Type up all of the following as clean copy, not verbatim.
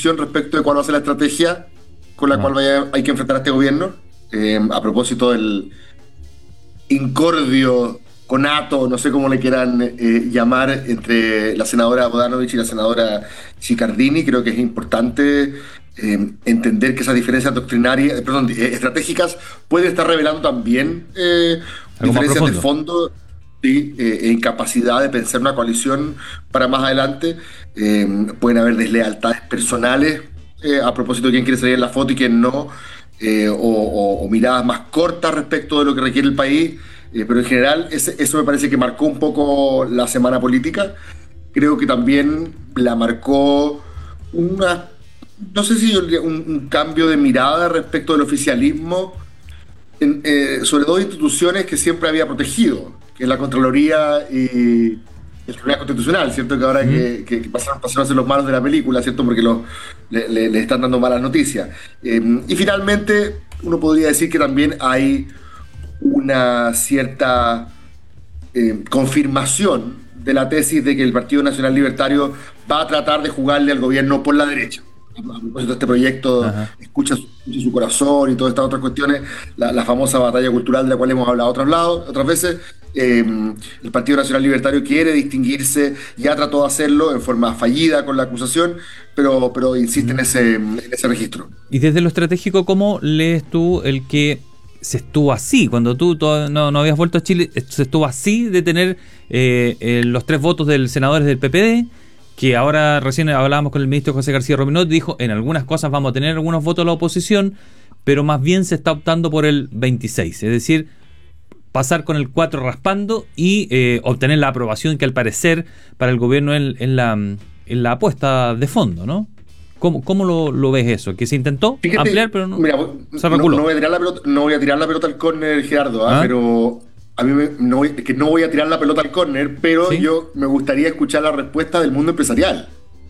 decisión respecto de cuál va a ser la estrategia con la cual hay que enfrentar a este gobierno, a propósito del incordio, conato, no sé cómo le quieran llamar, entre la senadora Bodanovich y la senadora Ciccardini. Creo que es importante entender que esas diferencias estratégicas pueden estar revelando también diferencias de fondo, sí, e incapacidad de pensar una coalición para más adelante. Pueden haber deslealtades personales a propósito de quién quiere salir en la foto y quién no, o miradas más cortas respecto de lo que requiere el país. Pero en general eso me parece que marcó un poco la semana política. Creo que también la marcó no sé si un cambio de mirada respecto del oficialismo sobre dos instituciones que siempre había protegido, que es la Contraloría y el Tribunal Constitucional, ¿cierto? Que ahora que pasaron a ser los malos de la película, ¿cierto? Porque le están dando malas noticias. Y finalmente uno podría decir que también hay una cierta confirmación de la tesis de que el Partido Nacional Libertario va a tratar de jugarle al gobierno por la derecha. A propósito de este proyecto, escucha su corazón y todas estas otras cuestiones, la famosa batalla cultural de la cual hemos hablado otras veces. El Partido Nacional Libertario quiere distinguirse, ya trató de hacerlo en forma fallida con la acusación, pero insiste en ese registro. Y desde lo estratégico, ¿cómo lees tú el que se estuvo así? Cuando tú no habías vuelto a Chile, se estuvo así de tener los 3 votos del senadores del PPD, que ahora recién hablábamos con el ministro José García Rominot, dijo, en algunas cosas vamos a tener algunos votos de la oposición, pero más bien se está optando por el 26, es decir, pasar con el 4 raspando y obtener la aprobación que al parecer para el gobierno en la apuesta de fondo, ¿no? ¿Cómo lo ves eso? Que se intentó ampliar, pero no, mira, se reculó. No voy a tirar la pelota al córner, Gerardo, pero a mí no voy a tirar la pelota al córner, pero ¿sí? Yo me gustaría escuchar la respuesta del mundo empresarial.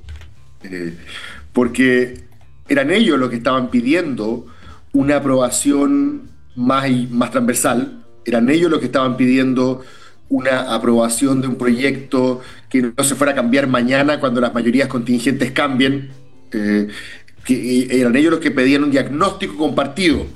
Porque eran ellos los que estaban pidiendo una aprobación más transversal, eran ellos los que estaban pidiendo una aprobación de un proyecto que no se fuera a cambiar mañana cuando las mayorías contingentes cambien. Que eran ellos los que pedían un diagnóstico compartido,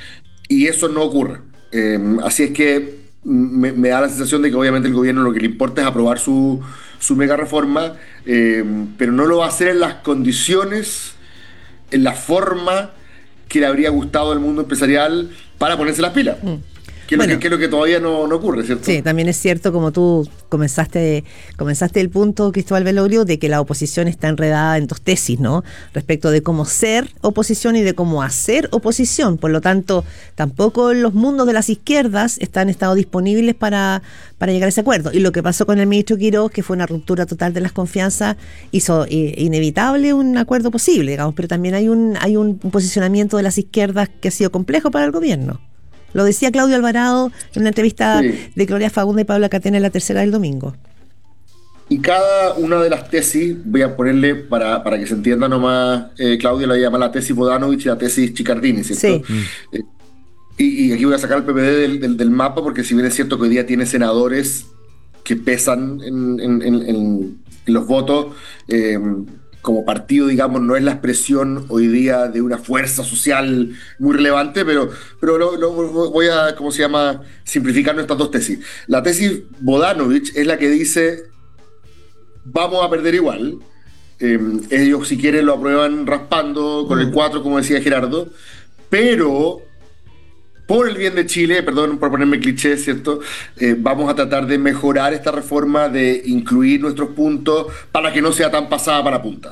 y eso no ocurre. Así es que me da la sensación de que obviamente el gobierno lo que le importa es aprobar su mega reforma, pero no lo va a hacer en las condiciones, en la forma que le habría gustado al mundo empresarial para ponerse las pilas. Que es lo que todavía no ocurre, ¿cierto? Sí, también es cierto, como tú comenzaste el punto, Cristóbal Belolio, de que la oposición está enredada en 2 tesis, ¿no? Respecto de cómo ser oposición y de cómo hacer oposición. Por lo tanto, tampoco los mundos de las izquierdas han estado disponibles para llegar a ese acuerdo. Y lo que pasó con el ministro Quiroz, que fue una ruptura total de las confianzas, hizo inevitable un acuerdo posible, digamos, pero también hay un posicionamiento de las izquierdas que ha sido complejo para el gobierno. Lo decía Claudio Alvarado en una entrevista de Gloria Fagundes y Paula Catena en La Tercera del domingo. Y cada una de las tesis, voy a ponerle para que se entienda nomás, Claudia la llama la tesis Bodanovich y la tesis Ciccardini, ¿cierto? Sí. Y aquí voy a sacar el PPD del mapa, porque si bien es cierto que hoy día tiene senadores que pesan en los votos, como partido, digamos, no es la expresión hoy día de una fuerza social muy relevante, pero voy a, simplificar nuestras 2 tesis. La tesis Bodanovich es la que dice, vamos a perder igual. Ellos, si quieren, lo aprueban raspando con el 4, como decía Gerardo, pero por el bien de Chile, perdón por ponerme cliché, ¿cierto? Vamos a tratar de mejorar esta reforma, de incluir nuestros puntos para que no sea tan pasada para punta.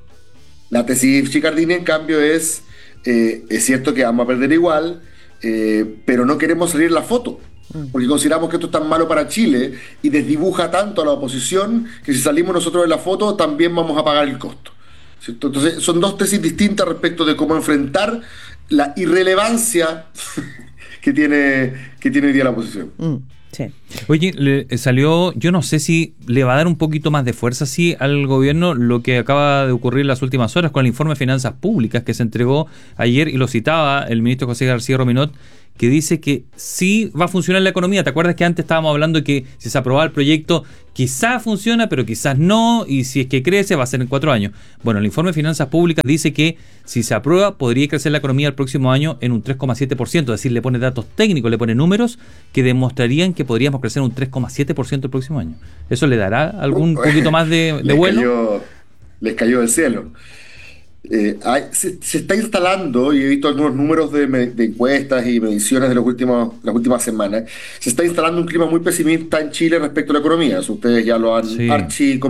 La tesis Ciccardini, en cambio, es cierto que vamos a perder igual, pero no queremos salir en la foto, porque consideramos que esto es tan malo para Chile y desdibuja tanto a la oposición que si salimos nosotros en la foto también vamos a pagar el costo, ¿cierto? Entonces son 2 tesis distintas respecto de cómo enfrentar la irrelevancia que tiene hoy día la oposición. Sí. Oye, salió, yo no sé si le va a dar un poquito más de fuerza sí al gobierno lo que acaba de ocurrir en las últimas horas con el informe de finanzas públicas que se entregó ayer, y lo citaba el ministro José García Rominot, que dice que sí va a funcionar la economía. ¿Te acuerdas que antes estábamos hablando de que si se aprobaba el proyecto, quizás funciona, pero quizás no, y si es que crece va a ser en 4 años? Bueno, el informe de Finanzas Públicas dice que si se aprueba, podría crecer la economía el próximo año en un 3,7%, es decir, le pone datos técnicos, le pone números que demostrarían que podríamos crecer un 3,7% el próximo año. ¿Eso le dará algún poquito más de vuelo? Les cayó del cielo. Se está instalando, y he visto algunos números de encuestas y mediciones de las últimas semanas, se está instalando un clima muy pesimista en Chile respecto a la economía. Eso ustedes ya lo han Sí. archi